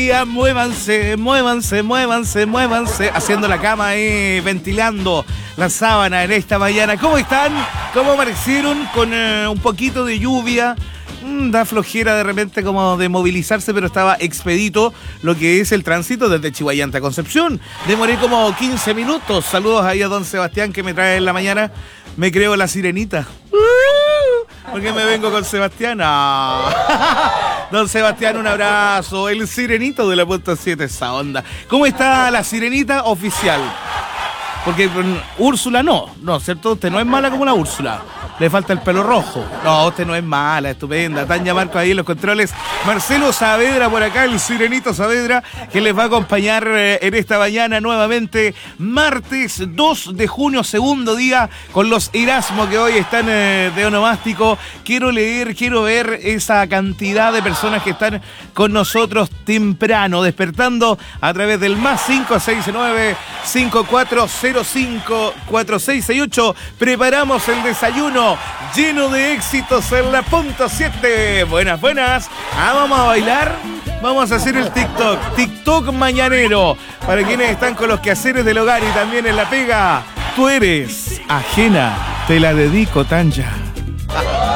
día, muévanse, muévanse, muévanse, muévanse, haciendo la cama ahí, ventilando la sábana en esta mañana. ¿Cómo están? ¿Cómo amanecieron? Con un poquito de lluvia. Da flojera de repente como de movilizarse, pero estaba expedito lo que es el tránsito desde Chihuayante a Concepción. Demoré como 15 minutos. Saludos ahí a don Sebastián que me trae en la mañana. Me creo la sirenita. ¿Por qué me vengo con Sebastián? No. Don Sebastián, un abrazo. El sirenito de la punta 7, esa onda. ¿Cómo está la sirenita oficial? Porque Úrsula no, ¿cierto? Usted no es mala como la Úrsula. Le falta el pelo rojo. No, usted no es mala, estupenda. Tania Marco ahí en los controles. Marcelo Saavedra por acá, el sirenito Saavedra, que les va a acompañar en esta mañana nuevamente. Martes 2 de junio, segundo día, con los Erasmo que hoy están de onomástico. Quiero leer, quiero ver esa cantidad de personas que están con nosotros temprano, despertando a través del +569-5405-4668. Preparamos el desayuno lleno de éxitos en la punta 7. Buenas, buenas. Vamos a bailar. Vamos a hacer el TikTok mañanero. Para quienes están con los quehaceres del hogar y también en la pega. Tú eres ajena. Te la dedico, Tanya.